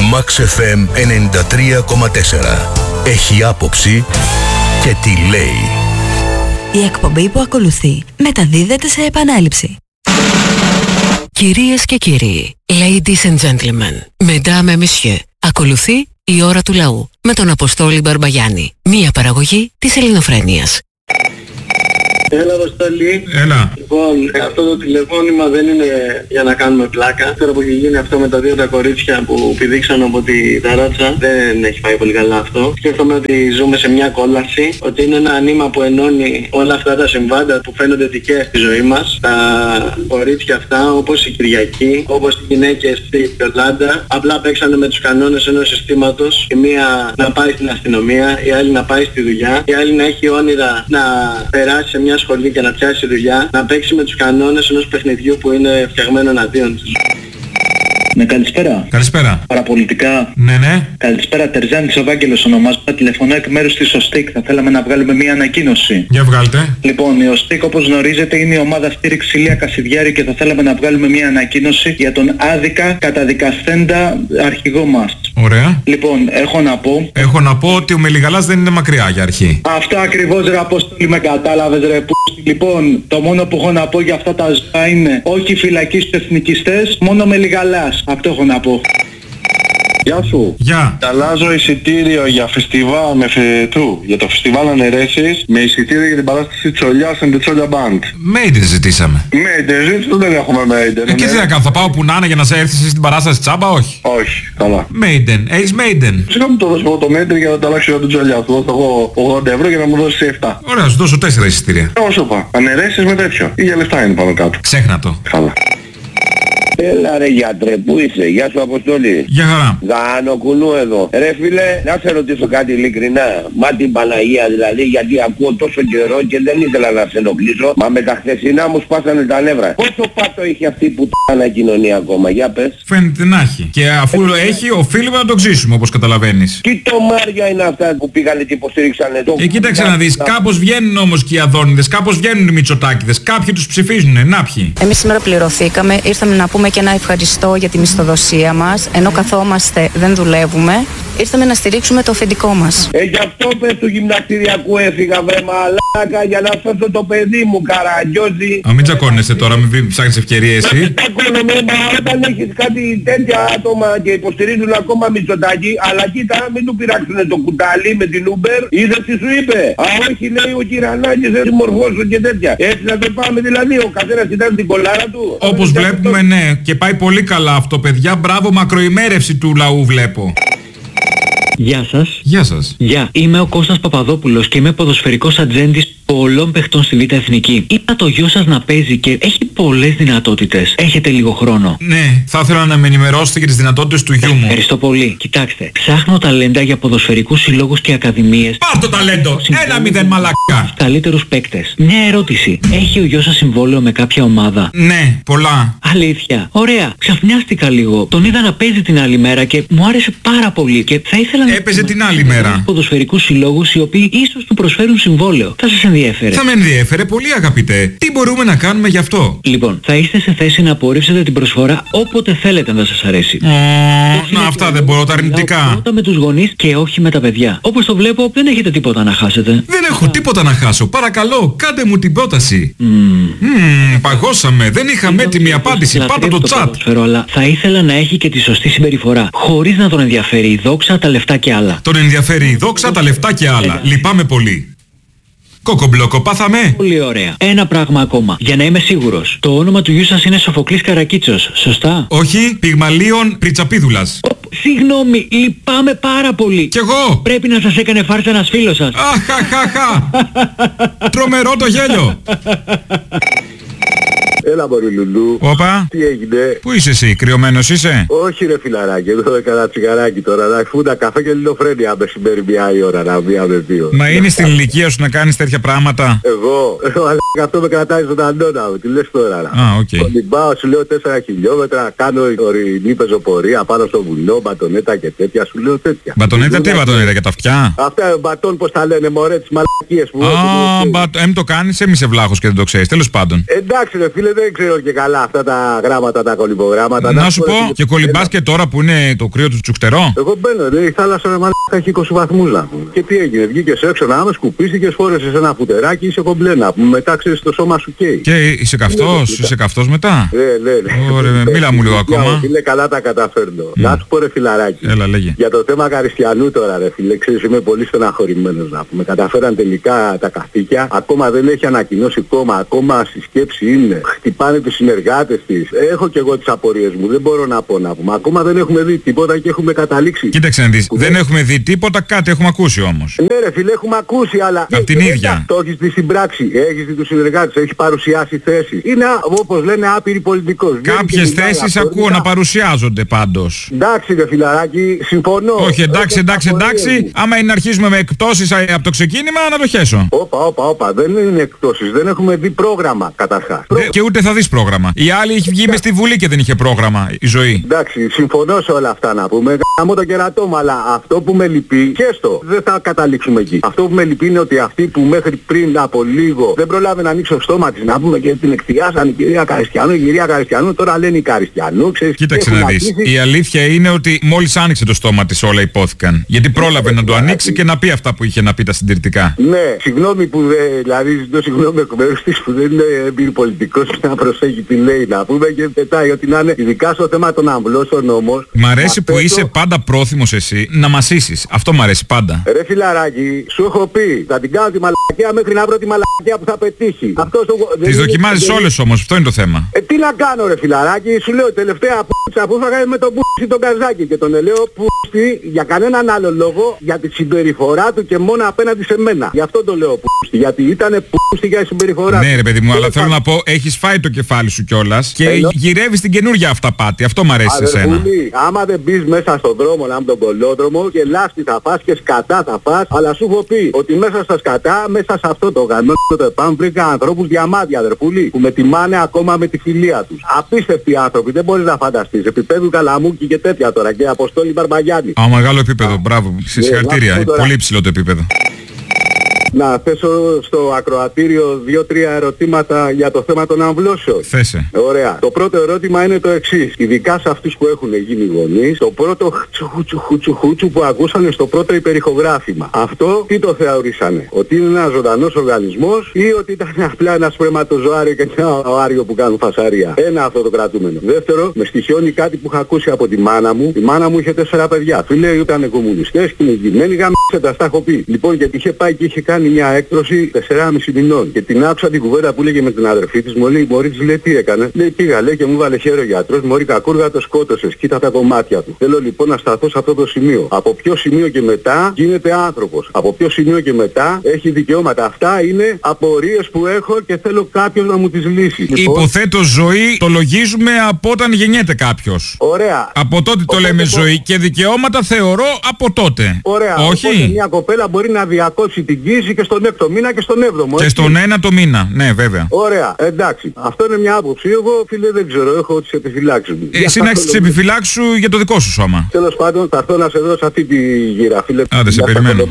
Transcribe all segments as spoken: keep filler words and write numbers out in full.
Max εφ εμ ενενήντα τρία κόμμα τέσσερα. Έχει άποψη και τι λέει. Η εκπομπή που ακολουθεί μεταδίδεται σε επανάληψη. Κυρίες και κύριοι, ladies and gentlemen, mesdames et messieurs, ακολουθεί η ώρα του λαού με τον Αποστόλη Μπαρμπαγιάννη, μία παραγωγή της Ελληνοφρένειας. Έλα, Αποστόλη. Έλα. Λοιπόν, αυτό το τηλεφώνημα δεν είναι για να κάνουμε πλάκα. Τώρα που έχει γίνει αυτό με τα δύο τα κορίτσια που πηδήξαν από τη ταράτσα, δεν έχει πάει πολύ καλά αυτό. Σκέφτομαι ότι ζούμε σε μια κόλαση, ότι είναι ένα νήμα που ενώνει όλα αυτά τα συμβάντα που φαίνονται τυχαία στη ζωή μας. Τα κορίτσια αυτά, όπως η Κυριακή, όπως οι γυναίκες στη Ιολάντα, απλά παίξανε με τους κανόνες ενός συστήματος. Η μία να πάει στην αστυνομία, η άλλη να πάει στη δουλειά, η άλλη να έχει όνειρα να περάσει σε μια σχολή και να πιάσει δουλειά, να παίξει με τους κανόνες ενός παιχνιδιού που είναι φτιαγμένο εναντίον τους. Ναι, καλησπέρα. Καλησπέρα. Παραπολιτικά. Ναι, ναι. Καλησπέρα, Τερζάνης ο Βάγγελος ονομάζομαι. Τηλεφωνώ εκ μέρους της ΟΣΤΙΚ. Θα θέλαμε να βγάλουμε μια ανακοίνωση. Για βγάλτε. Λοιπόν, η ΟΣΤΙΚ, όπως γνωρίζετε, είναι η ομάδα στήριξη Ηλία Κασιδιάρη και θα θέλαμε να βγάλουμε μια ανακοίνωση για τον άδικα καταδικασθέντα αρχηγό μας. Ωραία. Λοιπόν, έχω να πω. Έχω να πω ότι ο Μελιγαλάς δεν είναι μακριά για αρχή. Αυτά ακριβώς, ρε Αποστόλη, με κατάλαβες, ρε που. Λοιπόν, το μόνο που έχω να πω για αυτά τα ζώα είναι όχι φυλακή στους εθνικιστές, μόνο Μελιγαλάς. Αυτό έχω να πω. Γεια σου. Γεια. Αλλάζω εισιτήριο για φεστιβάλ με φετού, για το φεστιβάλ Αναιρέσεις, με εισιτήριο για την παράσταση Τσολιάς and the Τσόλια Band. Maiden ζητήσαμε. Maiden, ζήτησο δεν έχουμε Maiden. Ε, και τι να κάνω, θα πάω που να είναι για να σε έρθεις στην παράσταση τσάμπα, όχι. Όχι, καλά. Maiden, έχεις Maiden. Σιγά μου το δώσω εγώ το Maiden για να το αλλάξω για τον Τσολιά. Του δώσω εγώ ογδόντα ευρώ για να μου δώσει επτά. Ωραία, σου δώσω τέσσερα εισιτήρια. Όσο πά. Αναιρέσεις με τέτοιο. Ή για λεφτά είναι πάνω κάτω. Ξέχνα το. Καλά. Έλα ρε γιατρέ, πού είσαι, γεια σου Αποστόλη. Γεια χαρά. Γάνω κουνού εδώ. Ρε φίλε, να σε ρωτήσω κάτι ειλικρινά. Μα την Παναγία δηλαδή, γιατί ακούω τόσο καιρό και δεν ήθελα να σε ενοχλήσω. Μα με τα χθεσινά μου σπάσανε τα νεύρα. Πόσο πάτο είχε αυτή που τ***ανα κοινωνία ακόμα, για πες. Φαίνεται να έχει. Και αφού ε, έχει, οφείλουμε να το ξύσουμε, όπως καταλαβαίνεις. Τι το Μάρια είναι αυτά που πήγανε και υποστήριξανε το... Ε, κοίταξε να δεις, κάπως βγαίνουν όμως και οι Αδόνιδες, κάπως βγαίνουν οι Μητσοτάκηδες, κάποιοι τους ψηφίζουνε, να ποιοι. Εμείς σήμερα πληρωθήκαμε, ήρθαμε να πούμε και ένα ευχαριστώ για τη μισθοδοσία μας, ενώ καθόμαστε δεν δουλεύουμε. Ήρθαμε να στηρίξουμε το αφεντικό μας. Ε, γι' αυτό πες του γυμναστηριακού έφυγα βρε μαλάκα για να σώσω το παιδί μου, καραγκιόζη. Α, μην τσακώνεσαι τώρα, μην ψάχνεις ευκαιρίες εσύ. Δεν τσακώνομαι, μα όταν έχεις κάτι τέτοια άτομα και υποστηρίζουν ακόμα Μητσοτάκη, αλλά κοίτα μην του πειράξουνε το κουτάλι με την Uber, είδες τι σου είπε. Α, όχι λέει ο Κυρανάκης, δεν συμμορφώσω και τέτοια. Έτσι να το πάμε δηλαδή, ο καθένας ήταν την κολάρα του. Όπως βλέπουμε, ναι, και πάει πολύ καλά αυτό, παιδιά. Μπράβο, μακροημέρευση του λαού βλέπω. Γεια σας. Γεια σας. Γεια. Είμαι ο Κώστας Παπαδόπουλος και είμαι ποδοσφαιρικός ατζέντης πολλών παιχτών στη Β' Εθνική. Είπα το γιο σας να παίζει και έχει πολλές δυνατότητες. Έχετε λίγο χρόνο. Ναι, θα ήθελα να με ενημερώσετε για τις δυνατότητες του γιού μου. Ευχαριστώ πολύ. Κοιτάξτε, ψάχνω ταλέντα για ποδοσφαιρικούς συλλόγους και ακαδημίες. Πάρ' το ταλέντο! Ένα μηδέν μαλακά! Καλύτερους παίκτες. Μια ερώτηση. Έχει ο γιος σας συμβόλαιο με κάποια ομάδα? Ναι, πολλά. Αλήθεια. Ωραία. Ξαφνιάστηκα λίγο. Τον είδα να παίζει την άλλη μέρα και μου άρεσε πάρα πολύ και θα ήθελα να... Έπαιζε την άλλη μέρα. Ποδοσφαιρικούς συλλόγους οι οποίοι ίσως του προσφέρουν συμβόλαιο. Θα σας ενδιέφερε? Θα με ενδιέφερε πολύ, αγαπητέ. Τι μπορούμε να κάνουμε γι' αυτό? Λοιπόν, θα είστε σε θέση να απορρίψετε την προσφορά όποτε θέλετε αν δεν σας αρέσει. Oh, να, αυτά δεν μπορώ, τα αρνητικά. Πρώτα με τους γονείς και όχι με τα παιδιά. Όπως το βλέπω, δεν έχετε τίποτα να χάσετε. Δεν έχω τίποτα να χάσω. Παρακαλώ, κάντε μου την πρόταση. Mm. Mm, παγώσαμε. Δεν είχαμε έτοιμη απάντηση. Πάτα το τσάτ. Αλλά θα ήθελα να έχει και τη σωστή συμπεριφορά. Χωρίς να τον ενδιαφέρει η δόξα, τα λεφτά και άλλα. Τον ενδιαφέρει η δόξα, τα λεφτά και άλλα. Λυπάμαι πολύ. Κόκομπλόκο, πάθαμε. Πολύ ωραία. Ένα πράγμα ακόμα. Για να είμαι σίγουρος. Το όνομα του γιου σας είναι Σοφοκλής Καρακίτσος, σωστά? Όχι, Πυγμαλίων Πριτσαπίδουλας. Συγγνώμη, λυπάμαι πάρα πολύ. Κι εγώ. Πρέπει να σας έκανε φάρσα ένας φίλος σας. Αχαχαχα. Τρομερό το γέλιο. Έλα μωρή Λουλού. Όπα. Τι έγινε? Πού είσαι εσύ, κρυωμένος είσαι? Όχι ρε φιλαράκι, εδώ έκανα τσιγαράκι τώρα. Να φούντα καφέ και Ελληνοφρένεια μεσημέρι μία η ώρα, να μία με δύο. Μα είναι στην ηλικία σου να κάνεις τέτοια πράγματα? Εγώ, αυτό με κρατάει στον αντώνα μου, τι λες τώρα? Α, οκ. Κολυμπάω, σου λέω τέσσερα χιλιόμετρα, κάνω ορεινή πεζοπορία πάνω στο βουνό, μπατονέτα και τέτοια, σου λέω τέτοια. Μπατονέτα, τι μπατονέτα, για τα αυτιά? Αυτά μπατόν πως τα λένε μωρέ, τις μαλακίες που... Α, μπατ... εμ το κάνεις, εμείς είσαι βλάχος και δεν το ξέρεις, τέλος πάντων. Εντάξει ρε φίλε, δεν ξέρω και καλά αυτά τα γράμματα, τα κολυμπογράμματα. Να σου πω, και κολυμπάς και τώρα που είναι το κρύο του τσουκτερό. Εγώ μπαίνω, λέει, η θάλασσα με μαλάκα έχει είκοσι βαθμούς να πούμε. Και τι έγινε, βγήκες έξω να με σκουπίστηκες, φόρεσες ένα φουτεράκι, είσαι κομπλέ να πούμε. Μετά ξέρεις το σώμα σου καίει. Και είσαι καυτός, είσαι καυτός μετά. Ναι, ναι, ναι. Ωραία, μίλα μου λίγο ακόμα. Φίλε, καλά τα καταφέρνω. Να σου πω ρε φιλαράκι. Έλα, λέγε. Για το θέμα Καριστιανού τώρα ρε φίλε, ξέρεις είμαι πολύ στεναχωρημένος να πούμε. Καταφέραν τελικά τα καθήκια. Ακόμα δεν έχει ανακοινώσει κόμμα, ακόμα στη σκέψη είναι. Χτυπάνε τους συνεργάτες της. Έχω και εγώ τις απορίες μου, δεν μπορώ να πω να πούμε. Ακόμα δεν έχουμε δει τίποτα και έχουμε καταλήξει. Κοίταξε να δεις, δεν έχουμε δει τίποτα, κάτι έχουμε ακούσει όμως. Ναι ρε φίλε, έχουμε ακούσει, αλλά... Απ' την ίδια. Το έχεις δει στην πράξη, έχεις δει τους συνεργάτες, έχεις παρουσιάσει θέσεις. Είναι όπως λένε άπειροι πολιτικός. Κάποιες θέσεις ακούω να παρουσιάζονται πάντως. Εντάξει ρε φιλαράκι, συμφωνώ. Όχι εντάξει, εντάξει, εντάξει. Άμα είναι να αρχίσουμε με εκπτώσεις από το ξεκίνημα, να το χέσω. Όπα, όπα, όπα, δεν είναι εκπτώσεις, δεν έχουμε δει πρόγραμμα καταρχάς. Και ούτε θα δεις πρόγραμμα. Η άλλη είχε βγει μες στη Βουλή και δεν είχε πρόγραμμα η ζωή. Εντάξει, συμφωνώ σε όλα αυτά να πούμε. Γάμω το κερατό μου, αλλά αυτό που με λυπεί, χέστο, δεν θα καταλήξουμε εκεί. Αυτό που με λυπεί είναι ότι αυτοί που μέχρι πριν από λίγο δεν προλάβαινε να ανοίξει το στόμα της, να πούμε και την εκτιάσαν η κυρία Καριστιανού, η κυρία Καριστιανού, τώρα λένε η Καριστιανού, ξέρεις. Κοίταξε να δεις. Η αλήθεια είναι ότι μόλις άνοιξε το στόμα της όλα υπόθηκαν. Γιατί πρόλαβε να το ανοίξει και να πει αυτά που είχε να πει τα συντηρητικά. Ναι, συγγνώμη που δεν, δηλαδή ζητώ συγγνώμη εκ μέρους της που δεν είναι έμπειρη πολιτικός και να προσέχει τι λέει να πούμε και πετάει ότι να είναι ειδικά στο θέμα των αμβλώσεων όμως. Μ' αρέσει που είσαι το... πάντα πρόθυμος εσύ να μασίσεις. Αυτό μ' αρέσει πάντα. Ρε φιλαράκι, σου έχω πει, θα την κάνω τη μαλακία μέχρι να βρω τη μαλακία που θα πετύχει. Αυτό το... Τις δοκιμάζεις δεν... όλες όμως, αυτό είναι το θέμα. Ε, τι να κάνω ρε φιλαράκι, σου λέω τελευταία πούτσα που έφαγα με τον πούτσι τον Καζάκι και τον λέω πούστη για κανέναν άλλο λόγο για τη συμπεριφορά του και μόνο απέναντι σε μένα. Γι' αυτό το λέω πούστη, γιατί ήταν πούστη για τη συμπεριφορά του. Ναι ρε παιδί μου, αλλά θέλω να πω, έχεις φάει το κεφάλι σου κιόλας και Ενώ... γυρεύεις την καινούργια αυταπάτη. Αυτό μ' αρέσει σε σένα. Άμα δεν μπεις μέσα στον δρόμο, να με τον κολόδρομο και λάσπη θα φας και σκατά θα φας, αλλά σου έχω πει ότι μέσα στα σκατά, μέσα σε αυτό το γαμμένο το ΕΠΑΜ βρήκα ανθρώπους διαμάδια αδερφούλη που με τιμάνε ακόμα με τη φιλία τους. Απίστευτοι άνθρωποι, δεν μπορείς να φανταστείς. Επίπεδου Καλαμούκη και τέτοια τώρα και Αποστόλη Μπαρμπαγιάννη. Α, μεγάλο επίπεδο, μπράβο. Συγχαρητήρια, πολύ υψηλό το επίπεδο. Να θέσω στο ακροατήριο δύο-τρία ερωτήματα για το θέμα των αμβλώσεων. Θέσε. Ωραία. Το πρώτο ερώτημα είναι το εξής. Ειδικά σε αυτούς που έχουν γίνει γονείς, το πρώτο χουτσου που ακούσανε στο πρώτο υπερηχογράφημα. Αυτό τι το θεωρήσανε? Ότι είναι ένας ζωντανός οργανισμός ή ότι ήταν απλά ένα σπρεματοζωάριο και ένα οάριο που κάνουν φασαρία? Ένα αυτό το κρατούμενο. Δεύτερο, με στοιχιώνει κάτι που είχα ακούσει από τη μάνα μου. Η μάνα μου είχε τέσσερα παιδιά. Φίλε, ήταν κομμουνιστές και κυνηγημένοι, γαμίσαι τα στα έχω πει. Λοιπόν, γιατί είχε πάει και είχε κάνει μια έκδοση τεσσεράμισι μηνών. Και την άκουσα την κουβέντα που λέγε με την αδερφή της, μου λέει, μωρή της, λέει, τι έκανε? Λέει, πήγα, λέει, και μου βάλε χέρι ο γιατρός, μωρή κακούργα, το σκότωσες, κοίτα τα κομμάτια του. Θέλω λοιπόν να σταθώ σε αυτό το σημείο. Από ποιο σημείο και μετά γίνεται άνθρωπος? Από ποιο σημείο και μετά έχει δικαιώματα? Αυτά είναι απορίες που έχω και θέλω κάποιος να μου τις λύσει. Υποθέτω ζωή το λογίζουμε από όταν γεννιέται κάποιος. Ωραία. Από τότε το λέμε λοιπόν ζωή και δικαιώματα θεωρώ από τότε. Ωραία. Όχι. Οπότε μια κοπέλα μπορεί να διακόψει την κοίηση και στον έκτο μήνα και στον έβδομο. Και στον ένατο μήνα, ναι βέβαια. Ωραία, εντάξει. Αυτό είναι μια άποψη. Εγώ φίλε δεν ξέρω, έχω τις επιφυλάξεις μου. Εσύ να έχεις τις επιφυλάξεις σου για το δικό σου σώμα. Τέλος πάντων θα έρθω να σε δώσω αυτή τη γύρα φίλε. Άντε σε περιμένω.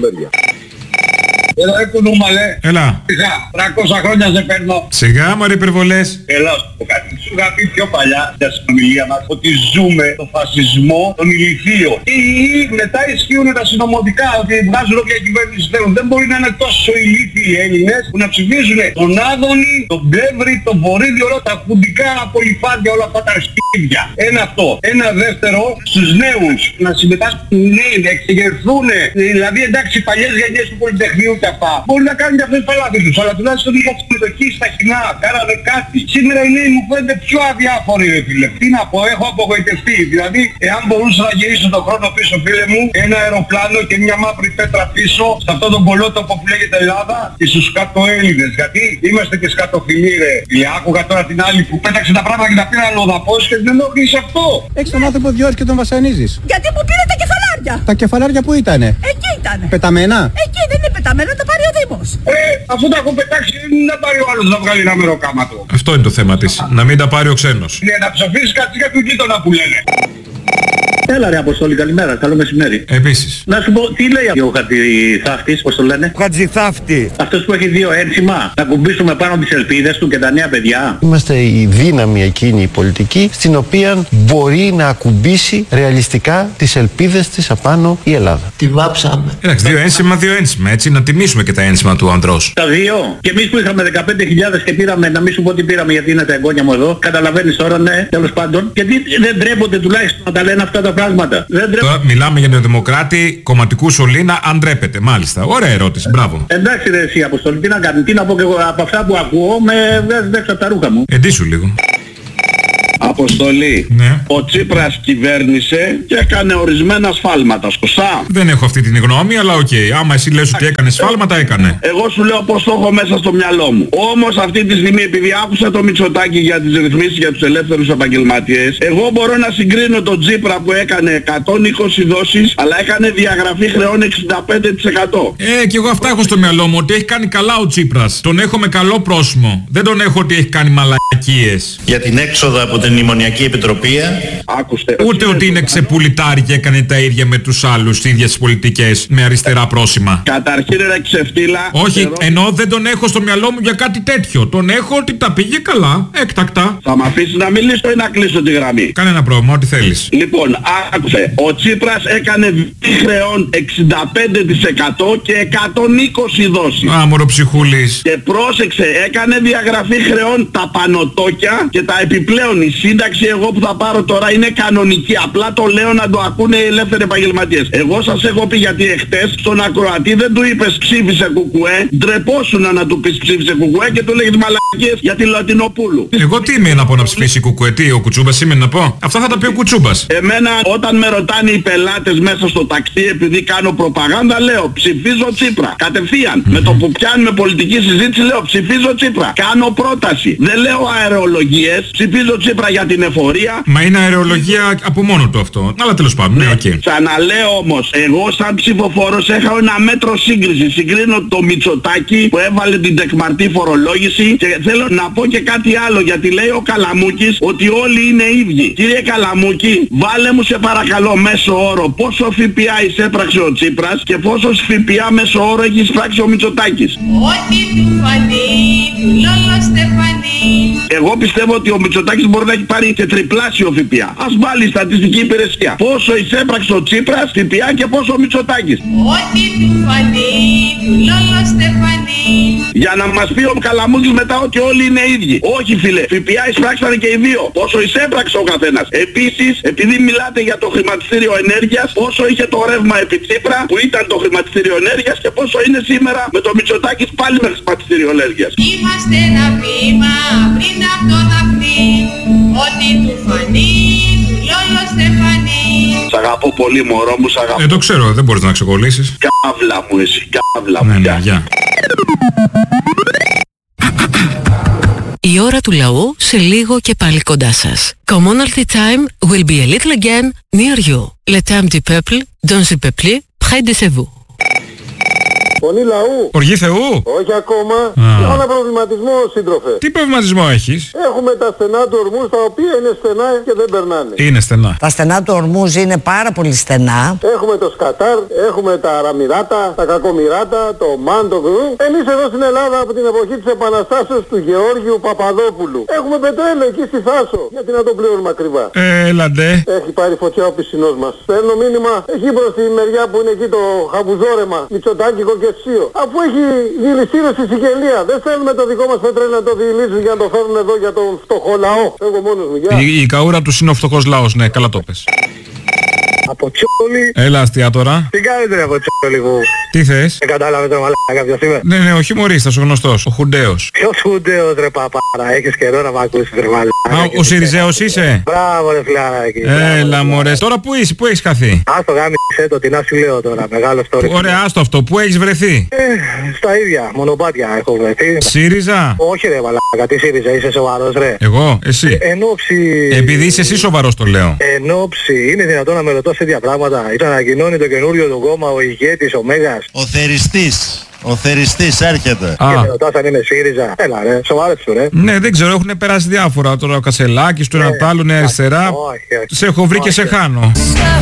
Έλα ρε κουνούμαλε. Έλα. Σιγά, τριακόσια χρόνια σε παίρνω. Σιγά μωρέ υπερβολές. Έλα σου πω κάτι. Σου είχα πει πιο παλιά για συνομιλία μας ότι ζούμε το φασισμό των ηλιθείων. Ή μετά ισχύουν τα συνωμοτικά ότι βγάζουν όποια κυβέρνηση θέλουν. Δεν μπορεί να είναι τόσο ηλίθιοι οι Έλληνες που να ψηφίζουν τον Άδωνη, τον Πλεύρη, τον Βορύδη, όλα τα κουντικά απολυφάδια, όλα αυτά τα αρχίδια. Ένα αυτό. Ένα δεύτερο, στους νέους να συμμετάσχουν οι νέοι, να εξεγερθούν. Δηλαδή εντάξει οι παλιές γενιές του Πολυτεχνείου και αυτά μπορεί να κάνουν και αυτές τα λάθη τους, αλλά τουλάχιστον είχα συμμετοχή στα κοινά, κάνανε κάτι. Σήμερα οι νέοι μου φαίνονται πιο αδιάφοροι ρε φίλε. Τι να πω, έχω απογοητευτεί. Δηλαδή, εάν μπορούσα να γυρίσω τον χρόνο πίσω φίλε μου, ένα αεροπλάνο και μια μαύρη πέτρα πίσω σε αυτόν τον κολότοπο που λέγεται Ελλάδα και στους κατοέλληνες. Γιατί είμαστε και σκατοφιλοί ρε. Φίλε, άκουγα τώρα την άλλη που πέταξε τα πράγματα και τα πήραν λοδαπός και δεν ενόχλησε αυτό. Έχεις τον άνθρωπο δυο ώρες και τον βασανίζεις. Γιατί μου πήρε τα κεφαλάρια. Τα κεφαλάρια που ήτανε? Εκεί ήτανε. Πεταμένα? Εκεί δεν είναι πεταμένα, τα πάρει ο Δήμος. Ε, αφού τα έχω πετάξει δεν τα πάρει ο άλλος να βγάλει ένα μεροκάματο. Αυτό είναι το θέμα της. Να μην τα πάρει ο ξένος. Ναι, να ψοφήσεις κάτι για του γείτονα που λένε. Έλα ρε Αποστόλη, καλημέρα, καλό μεσημέρι. Επίσης. Να σου πω, τι λέει ο Χατζηθάφτης, πώς το λένε? Χατζηθάφτη. Αυτός που έχει δύο ένσημα, να κουμπίσουμε πάνω τις ελπίδες του και τα νέα παιδιά. Είμαστε η δύναμη εκείνη η πολιτική, στην οποία μπορεί να ακουμπήσει ρεαλιστικά τις ελπίδες της απάνω η Ελλάδα. Τη βάψαμε. Εντάξει, δύο ένσημα, δύο ένσημα, έτσι, να τιμήσουμε και τα ένσημα του ανδρός. Τα δύο. Και εμείς που είχαμε δεκαπέντε χιλιάδες και πήραμε, να μην σου πω τι πήραμε γιατί είναι τα εγγόνια μου εδώ, καταλαβαίνεις τώρα, ναι, τέλος πάντων. Γιατί δεν ντρέπονται τουλάχιστον να τα λένε αυτά τα πράγματα. Δεν ντρέπονται. Τώρα μιλάμε για τον Δημοκράτη κομματικού σωλήνα, αν ντρέπεται, μάλιστα. Ωραία ερώτηση, μπράβο. Εντάξει ρε εσύ Αποστόλη, τι να κάνω, τι να πω και εγώ από αυτά που ακούω, με βγάζει έξω από τα ρούχα μου. Εντύσου λίγο. Αποστολή. Ναι. Ο Τσίπρας κυβέρνησε και έκανε ορισμένα σφάλματα, σωστά? Δεν έχω αυτή την γνώμη, αλλά οκ. Okay. Άμα εσύ λες ότι έκανε σφάλματα, έκανε. Εγώ σου λέω πως το έχω μέσα στο μυαλό μου. Όμως αυτή τη στιγμή, επειδή άκουσα το Μητσοτάκη για τις ρυθμίσεις για τους ελεύθερους επαγγελματίες, εγώ μπορώ να συγκρίνω τον Τσίπρα που έκανε εκατόν είκοσι δόσεις, αλλά έκανε διαγραφή χρεών εξήντα πέντε τοις εκατό. Ε, και εγώ αυτά έχω στο μυαλό μου, ότι έχει κάνει καλά ο Τσίπρας. Τον έχω με καλό πρόσημο. Δεν τον έχω ότι έχει κάνει μαλακίες. Για την έξοδο από την Μνημονιακή Επιτροπή. Άκουστε. Ούτε ότι είναι ξεπουλιτάρι και έκανε τα ίδια με τους άλλους, τις ίδιες πολιτικές, με αριστερά πρόσημα. Καταρχήν ρε ξεφτύλα. Όχι, ερώ... ενώ δεν τον έχω στο μυαλό μου για κάτι τέτοιο. Τον έχω ότι τα πήγε καλά, έκτακτα. Θα μ' αφήσεις να μιλήσω ή να κλείσω τη γραμμή? Κανένα πρόβλημα, ό,τι θέλεις. Λοιπόν, άκουσε. Ο Τσίπρας έκανε χρεών εξήντα πέντε τοις εκατό και εκατόν είκοσι δόσεις. Α, μωροψυχούλης. Και πρόσεξε, έκανε διαγραφή χρεών τα πανωτόκια και τα επιπλέον. Η σύνταξη εγώ που θα πάρω τώρα είναι κανονική. Απλά το λέω να το ακούνε οι ελεύθεροι επαγγελματίες. Εγώ σας έχω πει γιατί εχθές στον ακροατή δεν του είπες ψήφισε κουκουέ. Ντρεπόσουνα να του πεις ψήφισε κουκουέ και του λέγεις μαλακίες για τη Λατινοπούλου. Εγώ τι είμαι να πω να ψηφίσει κουκουέ, τι ο Κουτσούμπας είμαι να πω? Αυτά θα τα πει ο Κουτσούμπας. Εμένα όταν με ρωτάνε οι πελάτες μέσα στο ταξί επειδή κάνω προπαγάνδα λέω ψηφίζω Τσίπρα. Κατευθείαν. Mm-hmm. Με το που πιάνουμε πολιτική συζήτηση λέω ψηφίζω Τσίπρα. Κάνω πρόταση. Δεν λέω αερολογίες. Ψηφίζω Τσίπρα για την εφορία. Μα είναι αερολογία από μόνο του αυτό. Αλλά τέλος πάντων, ναι, οκ. Okay. Ξαναλέω όμως, εγώ σαν ψηφοφόρος έχω ένα μέτρο σύγκριση. Συγκρίνω το Μητσοτάκη που έβαλε την τεκμαρτή φορολόγηση και θέλω να πω και κάτι άλλο γιατί λέει ο Καλαμούκης ότι όλοι είναι ίδιοι. Κύριε Καλαμούκη, βάλε μου σε παρακαλώ μέσο όρο πόσο ΦΠΑ εισέπραξε ο Τσίπρας και πόσο ΦΠΑ μέσο όρο έχει εισπράξει ο Μητσοτάκης. Ό,τι του φανεί, του Λόλο Στεφανή. Εγώ πιστεύω ότι ο Μητσοτάκης μπορεί να έχει πάρει και τριπλάσιο ΦΠΑ. Ας βάλει η στατιστική υπηρεσία. Πόσο εισέπραξε ο Τσίπρας ΦΠΑ και πόσο ο Μητσοτάκης. Ό,τι του φανεί, του Λόλο Στεφανή. Για να μας πει ο Καλαμούκης μετά ότι όλοι είναι ίδιοι. Όχι φίλε, ΦΠΑ εισπράξανε και οι δύο. Πόσο εισέπραξε ο καθένας. Επίσης, επειδή μιλάτε για το χρηματιστήριο ενέργειας, πόσο είχε το ρεύμα επί Τσίπρα που ήταν το χρηματιστήριο ενέργειας και πόσο είναι σήμερα με το Μητσοτάκης πάλι με χρηματιστήριο ενέργειας. Είμαστε ένα βήμα πριν από το δαφνί. Ό,τι του φανεί, του Λόλο Στεφανή. Σ' αγαπώ πολύ μωρό μου, σ' αγαπώ. Ε, το ξέρω, δεν μπορείς να ξεκολλήσεις. Καύλα μου εσύ, καύλα μου. Ναι, ναι, γεια. Η ώρα του λαού σε λίγο και πάλι κοντά σας. Commonalty time will be a little again near you. Le temps du peuple, dans le peuple, près de chez vous. Φωνή λαού. Οργή Θεού. Όχι ακόμα. Έχω ένα προβληματισμό, σύντροφε. Τι προβληματισμό έχεις? Έχουμε τα στενά του ορμούς τα οποία είναι στενά και δεν περνάνε. Είναι στενά. Τα στενά του ορμούς είναι πάρα πολύ στενά. Έχουμε το Σκατάρ, έχουμε τα Αραμιράτα, τα Κακομιράτα, το Μάν, το Γκρου. Εμείς εδώ στην Ελλάδα από την εποχή της Επαναστάσεως του Γεώργιου Παπαδόπουλου έχουμε πετρέλαιο εκεί στη Θάσο. Γιατί να το πληρώνουμε ακριβά. Έλαντε. Έχει πάρει φωτιά ο πισινός μας. Παίρνω μήνυμα εκεί προς τη μεριά που είναι εκεί το χαμπουζόρεμα, Μητσοτάκικο και Σίο. Αφού έχει δηληστήρες στη Σικελία, δεν θέλουμε το δικό μας πετρέλαιο να το διηλύσουν για να το φέρουν εδώ για τον φτωχό λαό. Εγώ μόνος μου, γεια. Η, η καούρα του είναι ο φτωχός λαός, ναι, καλά το πες. Από Τσόλι. Έλα αστεία τώρα. Τι κάνετε από Τσόλι μου? Τι θες? Δεν κατάλαβε το μαλάκα ποιος είμαι. Ναι, ναι, ο χιουμορίστας, ο γνωστός, ο Χουντέος. Ποιος Χουντέος ρε παπάρα, έχεις καιρό να μ' ακούσεις ρε μαλάκα. Α, ο Σιριζέος είσαι? Μπράβο ρε φιλαράκι. Έλα μωρέ, τώρα που είσαι, που έχεις χαθεί? Ας το γάμισε το, τι να σου λέω τώρα, μεγάλο story. Ωραία, άστο αυτό, που έχεις βρεθεί? Ε, στα ίδια, μονοπάτια έχω βρεθεί. ΣΥΡΙΖΑ? Όχι ρε μαλάκα, τι ΣΥΡΙΖΑ, είσαι σοβαρός ρε? Εγώ, εσύ? Εν όψη... Επειδή είσαι εσύ σοβαρός το λέω. Εν όψη, είναι δυνατόν να με ρωτώ σε τέτοια πράγματα? Ήταν ανακοινώνει το καινούριο του κόμμα ο ηγέτης, ο Μέγας. Ο θεριστής. Ο θεριστής έρχεται. Α. Και ρωτάς αν είναι ΣΥΡΙΖΑ. Έλα ρε, σοβαρέψου ρε. Ναι, δεν ξέρω, έχουν περάσει διάφορα. Τώρα ο Κασελάκης, του ένα τ' άλλο, Νέα Αριστερά. Όχι, όχι. Σε έχω βρει και σε χάνω.